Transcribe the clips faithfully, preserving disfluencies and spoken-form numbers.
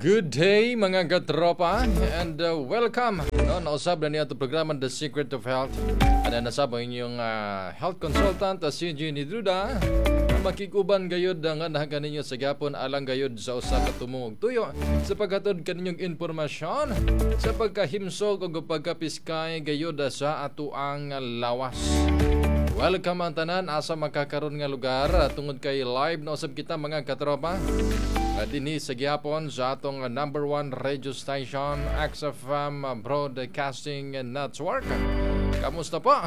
Good day mga katropa and uh, welcome. No, nausab na niya ito programa The Secret of Health. Ano nasab ang inyong uh, health consultant uh, si Jenny Druda. Makikuban gayod ang anahan kaninyo sa gapon alang gayod sa usa ka tumong tuyo sa paghatod kaninyong impormasyon sa pagkahimsog o pagkapiskay gayod sa atuang lawas. Welcome ang tanan asa makakaroon nga lugar tungod kay live na usab kita mga katropa. At ini sa gihapon sa atong number one radio station X F M Broadcasting Network. Kamusta po?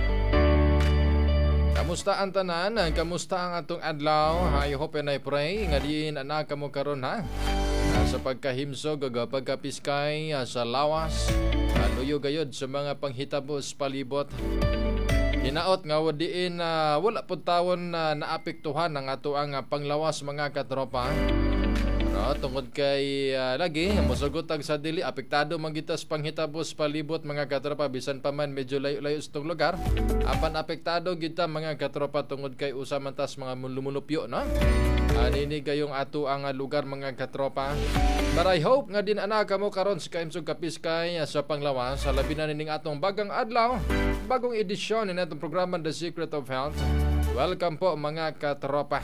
Kamusta ang tanan? Kamusta ang atong adlaw? I hope and I pray nga diin ana kamo karon ha. Sa pagkahimsog o pagkapiskay sa lawas, luyo gayod sa mga panghitabos palibot. Hinaot nga wadiin uh, wala pud tawon na uh, naapektuhan ang ato ang uh, panglawas mga katropa. No, tungod kay uh, lagi mosugot ang sa dili apektado magitas panghitabos palibot mga katropa bisan pa man medyo layo-layo sa tong lugar. Apan apektado kita mga katropa tungod kay usa man tas mga lumulupyo no. Anini kayong ato ang uh, lugar mga katropa. But I hope nga din ana kamo karon sa kaimsog kapiskay uh, sa panglawas sa labi na nining atong bagang adlaw, bagong edisyon ni atong programa The Secret of Health. Welcome po mga katropa.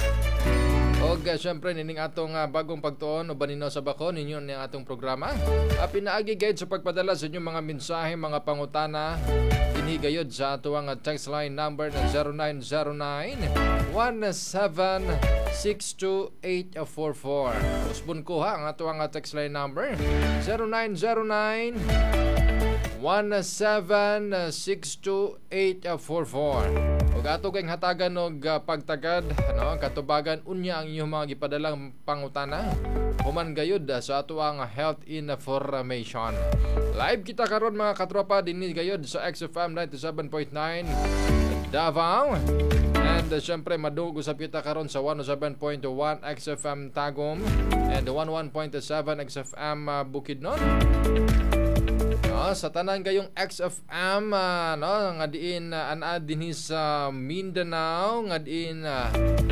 O uh, syempre nining atong uh, bagong pagtuon o banino sa bako ninyo ng atong programa. Uh, pinaagi gayud sa pagpadala sa inyong mga mensahe, mga pangutana. Inigayod sa ato ang text line number na zero nine zero nine, one seven six two eight four four. Usbon ko ha ang ato ang text line number zero nine zero nine, one seven six two eight four four. Ug ato kayong hatagan og uh, pagtagad ano katubagan unya ang inyong mga gipadalang pangutana human gayud uh, sa ato ang health information. Live kita karon mga katropa dinhi gayud sa X F M ninety-seven point nine Davao. And uh, syempre madug usab kita karon sa one oh seven point one X F M Tagum and one oh one point seven X F M uh, Bukidnon. No, sa tanan kayong X F M uh, no nga diin uh, ana dinhi sa Mindanao nga diin uh,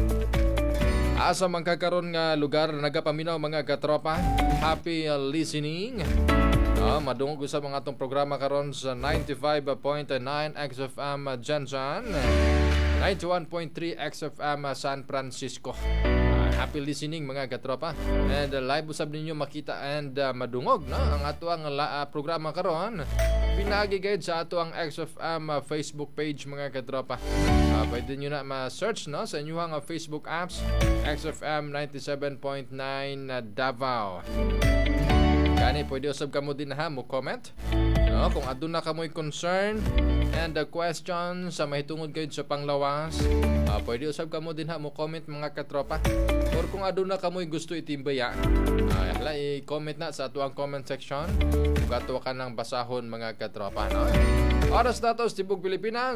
asa man kakaron nga lugar nagapaminaw mga katropa. Happy uh, listening. No, madungog usab ang atong programa karon sa ninety-five point nine X F M uh, Janjan, ninety-one point three X F M uh, San Francisco. Happy listening mga katropa. And uh, live usab ninyo makita and uh, madungog no ang ato ang uh, programa karon. Pinagi gayud sa ato ang X F M uh, Facebook page mga katropa. Uh, pwede niyo na ma-search no sa inyong uh, Facebook apps X F M ninety-seven point nine uh, Davao. Kani pwede usab kamo din ha mo comment. No, kung aduna kamoy concern and the question sa mahitungod kayo sa panglawas, uh, pwede usab kamo din ha mo comment mga katropa. Or kung aduna kamoy gusto itimbaya, uh, hala i-comment na sa ato ang comment section. Kung ato ka nang basahon mga katropa no. Oras nato sa Tibog Pilipinas.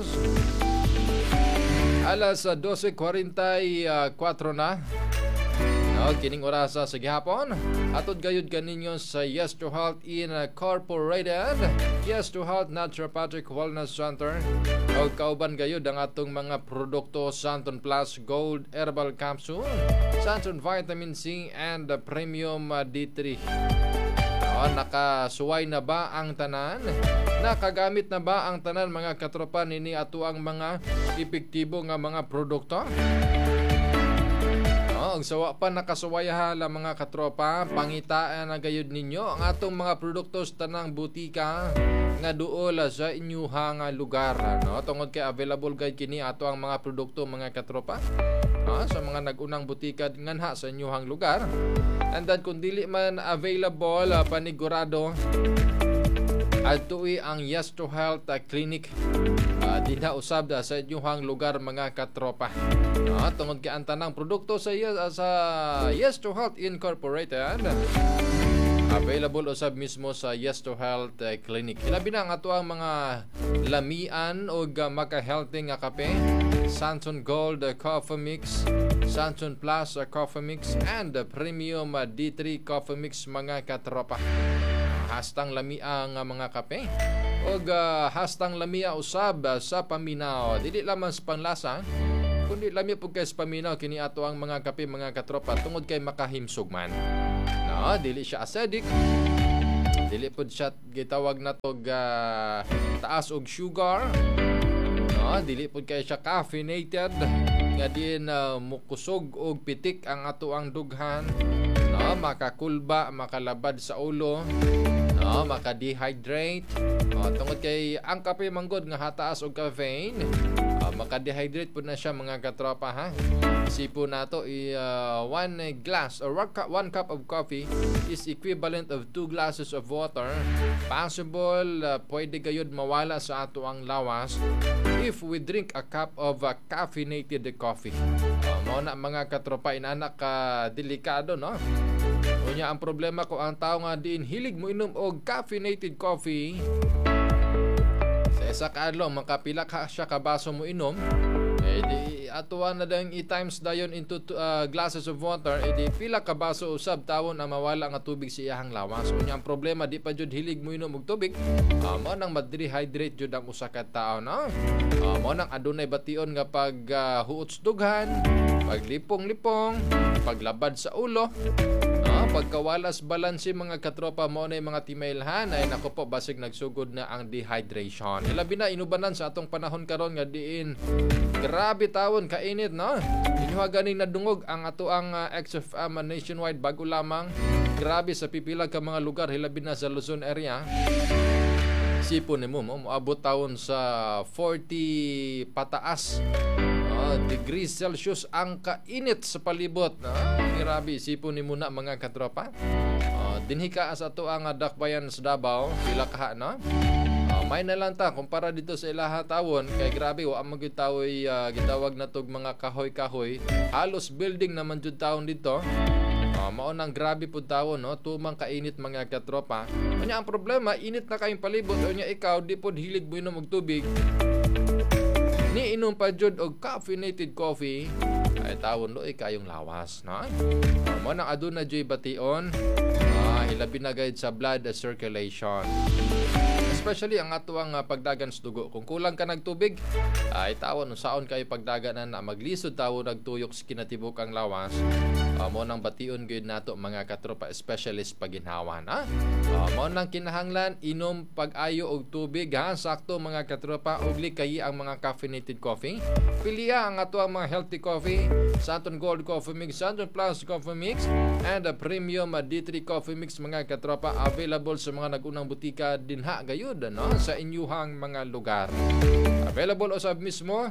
Alas twelve forty-four na. No, kining orasa sa gihapon. Atod gayud kaninyo sa Yes to Health Incorporated, Yes to Health Naturopathic Wellness Center. O kauban gayud ang atong mga produkto Santon Plus Gold Herbal Capsule, Santon Vitamin C and the Premium D three. No, nakasuway na ba ang tanan? Nakagamit na ba ang tanan mga katropa nini ato ang mga epektibo nga mga produkto? Ang sawa pa nakasuway hala mga katropa, pangitaan na gayud ninyo ang atong mga produkto sa tanang butika nga duol sa inyuhang lugar no tungod kay available gayud kini ato ang mga produkto mga katropa no, sa mga nagunang butika nganha sa inyuhang lugar. And then kung dili man available uh, panigurado adtoi ang Yes to Health uh, Clinic uh, dinha usab da sa inyuhang lugar mga katropa. No, tungod kay ang tanang produkto sa uh, sa Yes to Health Incorporated available usab mismo sa Yes to Health uh, Clinic. Ilabi na ang ato ang mga lamian o uh, maka-healthy nga kape, Santon Gold uh, Coffee Mix, Santon Plus uh, Coffee Mix and the uh, Premium uh, D three Coffee Mix mga katropa. Hastang lamia nga mga kape o uh, hastang lamia usab uh, sa paminaw. Dili lamang sa panlasa kundi lami po kay sa paminaw kini ato ang mga kape mga katropa tungod kay makahimsog man. No, No, dili siya acidic. Dili pud siya gitawag na tog uh, taas og sugar. No, dili pud kay siya caffeinated nga din uh, mukusog og pitik ang ato ang dughan. No, makakulba, makalabad sa ulo. No, maka-dehydrate. No, tungod kay ang kape manggod nga hataas og caffeine, uh, maka-dehydrate pud na siya mga katropa ha. Isipo nato i uh, one glass or one cup, one cup of coffee is equivalent of two glasses of water. Possible uh, pwede gayud mawala sa ato ang lawas if we drink a cup of uh, caffeinated coffee. Uh, mao na mga katropa, inanak ka uh, delikado no. Unya ang problema ko ang tao nga diin hilig mo inom og caffeinated coffee. Sa isa ka adlaw makapila ka siya ka baso mo inom. Eh di atuwa na dang i-times dayon into uh, glasses of water, eh di pila ka baso usab tawon ang mawala nga tubig sa iyahang lawas. Unya ang problema di pa jud hilig mo inom og tubig. Uh, mo nang ma-dehydrate jud ang usa ka tawo no. Uh, mo nang adunay bation nga pag uh, huots dughan, paglipong-lipong, paglabad sa ulo. Ah, pagkawalas balanse mga katropa mo na yung mga timailhan ay nako po basig nagsugod na ang dehydration. Ilabi na inubanan sa atong panahon karon nga diin grabe tawon kainit no. Inyuha ganing nadungog ang ato ang uh, X F M nationwide bago lamang. Grabe sa pipila ka mga lugar hilabi na sa Luzon area. Sipon nimo mo moabot tawon sa forty pataas uh, degrees Celsius ang kainit sa palibot. Ah, grabe sipon nimo na mga katropa. Uh, dinhi ka sa ato ang dakbayan sa Davao pila ka no. Uh, may na lang ta kumpara dito sa ilaha tawon kay grabe wa man gyud tawoy uh, gitawag na tog mga kahoy-kahoy. Halos building naman jud tawon dito. Uh, mao nang grabe pud tawon no, tumang kainit mga katropa. Unya ang problema init na kayong palibot unya ikaw di pud hilig mo inom og tubig. Ni inom pa jud og caffeinated coffee ay tawon lo kayong lawas no. Uh, mao nang aduna joy bation uh, hilabi na gayud sa blood circulation. Especially ang ato ang uh, pagdagan sa dugo. Kung kulang ka nagtubig, ay tawon saon kayo pagdaganan na maglisod tawo nagtuyok sa kinatibuk ang lawas. Uh, mo nang bation gyud nato mga katropa specialist paginhawa na. Uh, mo nang kinahanglan inom pag-ayo og tubig ha, sakto mga katropa, ugli kay ang mga caffeinated coffee. Piliya ang ato ang mga healthy coffee, Santon Gold Coffee Mix, Santon Plus Coffee Mix, and a premium uh, D three Coffee Mix mga katropa, available sa mga nagunang butika dinha gayud no, sa inyuhang mga lugar. Available usab mismo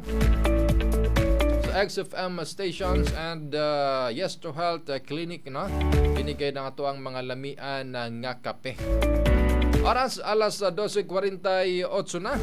sa X F M stations and uh, Yes to Health uh, Clinic no. Binigay na ato ang mga lamian uh, nga kape. Oras alas uh, twelve forty-eight na.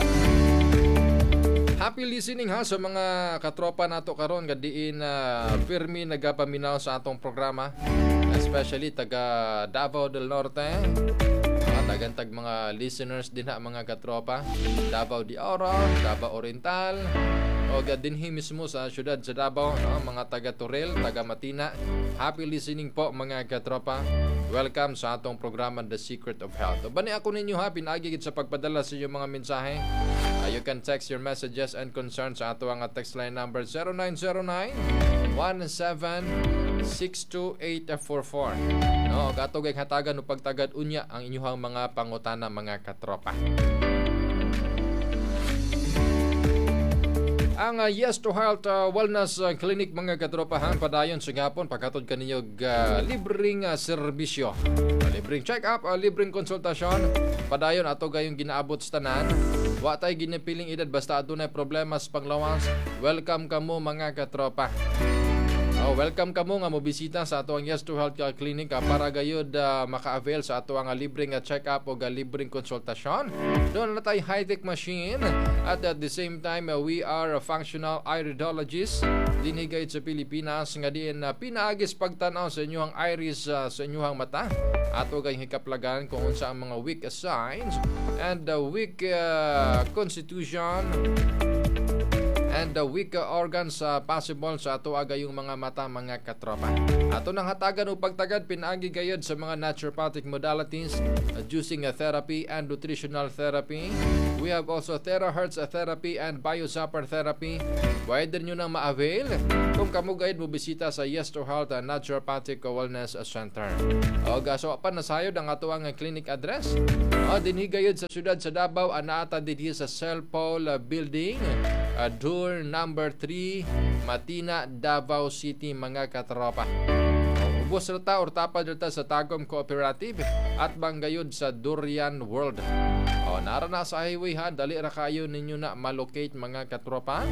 Happy listening ha sa mga katropa nato karon nga diin uh, firmi nagapaminaw sa atong programa, especially taga Davao del Norte. Tagantag mga listeners din ha mga katropa, Davao de Oro, Davao Oriental, o dinhi mismo sa syudad sa Davao, no? Mga taga Toril, taga Matina. Happy listening po mga katropa. Welcome sa atong programa The Secret of Health. Bani ako ninyo ha, pinagi gid sa pagpadala sa inyong mga mensahe. Uh, you can text your messages and concerns sa ato ang text line number zero nine zero nine, one seven six two eight four four. No, gato gay hatagan o pagtagad unya ang inyong mga pangutana mga katropa. Ang uh, Yes to Health uh, Wellness uh, Clinic mga katropa ha, padayon sa gapon pagkatod kaninyo uh, libreng uh, serbisyo. Uh, libreng check-up, uh, libreng konsultasyon. Padayon ato gayong ginaabot sa tanan. Wa tay ginipiling edad basta adunay problema sa panglawas. Welcome kamo mga katropa. Oh, welcome kamo nga mobisita sa ato ang Yes to Health Clinic uh, para gayud uh, maka-avail sa ato ang uh, libreng uh, check-up o uh, libreng konsultasyon. Doon na tayo high-tech machine at at the same time uh, we are a functional iridologist dinhigayod sa Pilipinas nga diin uh, pinaagis pagtanaw sa inyong iris uh, sa inyong mata. Ato gayong hikaplagan kung unsa ang mga weak signs and the uh, weak uh, constitution and the weak organs uh, possible sa ato agayong mga mata mga katropa. Ato nang hatagan o pagtagad pinaagi gayod sa mga naturopathic modalities uh, juicing uh, therapy and nutritional therapy. We have also terahertz uh, therapy and biozapper therapy. Pwede nyo nang ma-avail kung kamugayad mo bisita sa Yes to Health uh, Naturopathic Wellness Center. O gaso pa nasayod ang ato ang clinic address. O dinhigayod sa syudad sa Davao, anaata dinhi sa Cellpol uh, Building, uh, door number three, Matina, Davao City mga katropa. Ubos rata or tapad rata sa Tagum Cooperative at banggayod sa Durian World. O nara na sa highway ha, dali ra kayo ninyo na malocate mga katropa.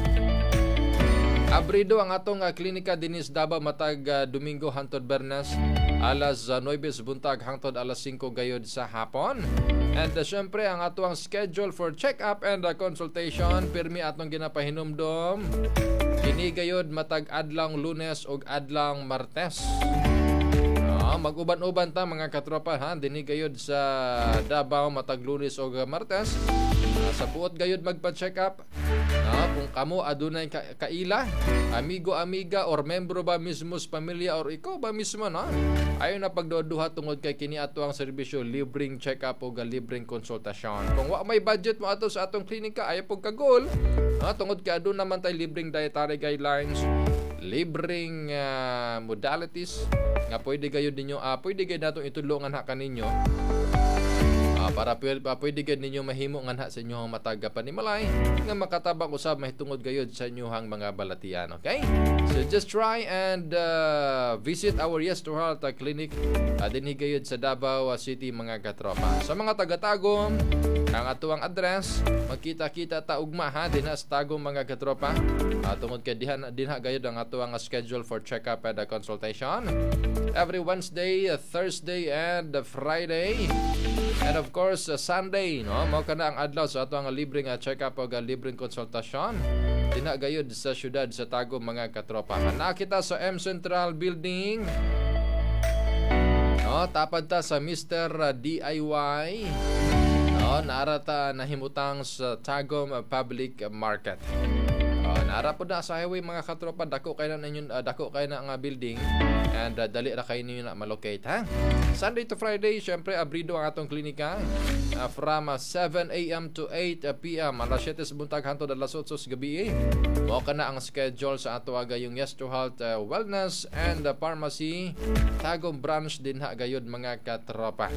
Abrido ang atong uh, klinika dinis Davao matag uh, Domingo hangtod Bernes alas uh, nine buntag hangtod alas singko gayod sa hapon. And uh, syempre ang atong schedule for check-up and uh, consultation pirmi atong ginapahinumdom kini gayod matag adlaw Lunes ug adlaw Martes. Uh, mag-uban-uban ta mga katropa ha, dinhi gayod sa Davao matag Lunes ug uh, Martes. Uh, sa buot gayod magpa-check up. Uh, kung kamo adunay ka kaila, amigo, amiga, or membro ba mismo sa pamilya or ikaw ba mismo no? Ayon na pagduduha tungod kay kini ato ang serbisyo libreng check-up o libreng konsultasyon. Kung wa may budget mo ato sa atong klinika, ayo pug kagol. Uh, tungod kay adun naman tay libreng dietary guidelines, libreng uh, modalities nga pwede gayud ninyo, uh, pwede gayud natong itulungan ha kaninyo. Uh, para pwede, pwede gayud ninyo mahimo nga sa inyong matag panimalay nga makatabang usab mahitungod gayud sa inyong mga balatian, okay? So just try and uh, visit our Yes to Health uh, clinic uh, dinhi gayud sa Davao City mga katropa. Sa mga taga-Tagum, ang atuang address, magkita-kita ta ugma ha dinha sa Tagum mga katropa. Uh, tungod kay diha dinha gayud ang atuang schedule for check-up and uh, consultation every Wednesday, uh, Thursday and uh, Friday. And of course, uh, Sunday, no? Mao kana ang adlaw sa ato ang libreng uh, check-up o uh, libreng konsultasyon. Dina gayud sa syudad sa Tagum mga katropa. Ana kita sa M Central Building. No, tapad ta sa Mister D I Y. No, narata nahimutang sa Tagum uh, Public Market. Uh, naara po na sa highway mga katropa, dako kayo na ninyo, uh, dako kayo na ang uh, building and uh, dali ra kayo ninyo na malocate ha. Sunday to Friday, syempre abrido ang atong klinika uh, from uh, seven a.m. to eight p.m. alas siyete sa buntag hangtod alas otso sa gabi. Mao kana ang schedule sa ato agayong Yes to Health uh, Wellness and uh, Pharmacy Tagum branch din ha gayud mga katropa.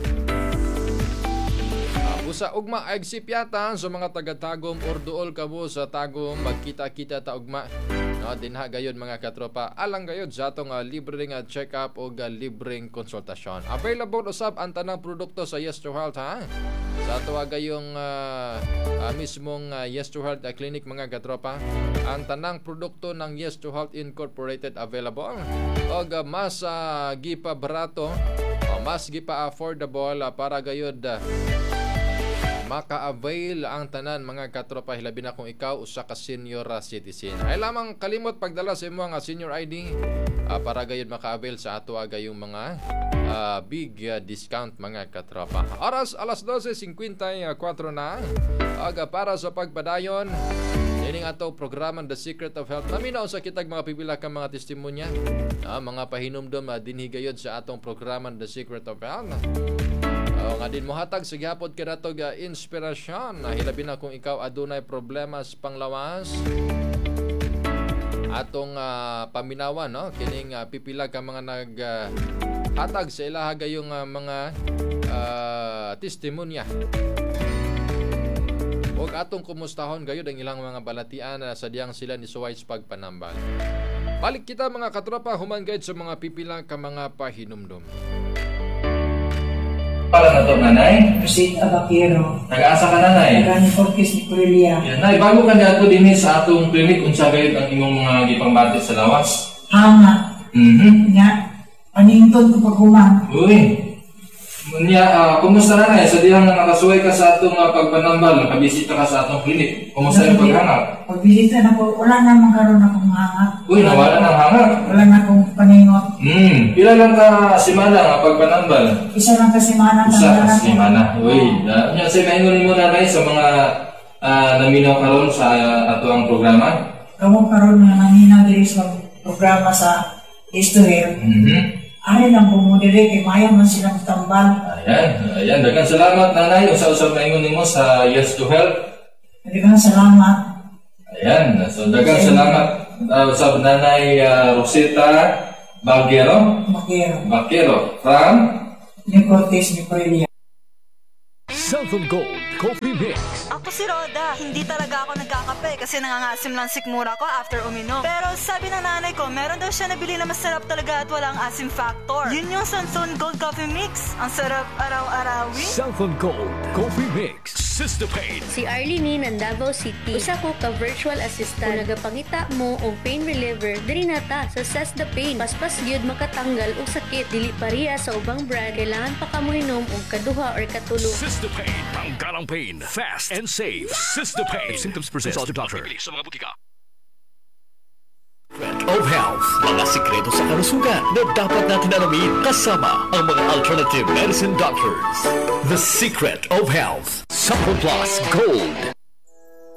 Busa ugma exip yata sa mga taga-Tagum or duol kamo sa Tagum magkita-kita ta ugma no dinha gayud mga katropa alang gayud sa atong uh, libreng uh, check-up o uh, libreng konsultasyon. Available usab ang tanang produkto sa Yes to Health ha. Sa ato gayong uh, uh, mismong uh, Yes to Health uh, clinic mga katropa, ang tanang produkto ng Yes to Health Incorporated available o uh, mas uh, gipa barato o mas gipa affordable uh, para gayud uh, maka-avail ang tanan mga katropa hilabi na kung ikaw usa ka senior citizen. Ay lamang kalimot pagdala sa imo nga senior I D uh, para gayud maka-avail sa ato gayong mga uh, big uh, discount mga katropa. Oras alas dose singkwenta-kwatro na. Aga para sa pagpadayon ining ato programa The Secret of Health. Naminaw sa kitag mga pipila ka mga testimonya, uh, mga pahinumdom uh, dinhi gayud sa atong programa The Secret of Health. O nga din mohatag sa gihapon kada tog uh, inspirasyon na uh, hilabi na kung ikaw adunay problema sa panglawas atong uh, paminawan no kining uh, pipila ka mga nag uh, hatag sa ilaha gayong uh, mga uh, testimonya. Og atong kumustahon gayud ang ilang mga balatian uh, sa diyang sila ni suway sa pagpanambal. Balik kita mga katropa human gayud sa mga pipila ka mga pahinumdom. Para na to, nanay? Rosita Bakero. Nag-aasa ka, nanay? Nagani Fortis ni Purelia. Yan, nay, bago ka na ito din sa atong klinik, unsa gayud ang imong mga uh, gipangbatis sa lawas? Hanga. Mhm. Nga, panington ko pagkuman. Uy. Munya, uh, kumusta na nay? Sa dihang na nakasuway ka sa atong uh, pagpanambal, nakabisita ka sa atong klinik. Kumusta yung paghangap? Pagbisita na ko, wala na magkaroon akong hanga. Uy, nawala ng hangap. Wala na akong paningot. Hmm, pila lang ka simana nga pagpanambal? Isa lang kasi mana. Isa ka simana. Uy, uh, nya, say maingon mo nanay sa mga uh, naminaw karon sa uh, ato ang programa. Kamu karon nga nangina diri sa programa sa History. Mhm. Ari lang po mo diri kay maya man silang tambal. Ayan, ayan. Daghang salamat nanay usab-usab na ingon nimo sa Yes to Help. Daghang salamat. Ayan, so daghang salamat uh, usab nanay uh, Rosita Baguero, Makiro. Baquero from Ni Cortez ni Coelia. Southern Gold Coffee Mix. Ako si Roda. Hindi talaga ako nagkakape kasi nangangasim lang sikmura ko after uminom. Pero sabi ng nanay ko, meron daw siya nabili na masarap talaga at walang asim factor. Yun yung Southern Gold Coffee Mix. Ang sarap araw-arawin. Southern Gold Coffee Mix. Sister Pain. Si Arlene ng Davao City. Usa ko ka virtual assistant. Kung nagapangita mo og pain reliever, diri nata sa Sas the Pain. Paspas gyud makatanggal og sakit. Dili pareha sa ubang brand. Kailangan pa ka mo inom og kaduha or katulo. Sister Pain. Tanggalang pain. Fast and safe. Sister Pain. If symptoms persist, consult your doctor. Sa mga butika. Of Health. Mga sikreto sa kalusugan na dapat natin alamin kasama ang mga alternative medicine doctors. The Secret of Health. Supplement Plus Gold.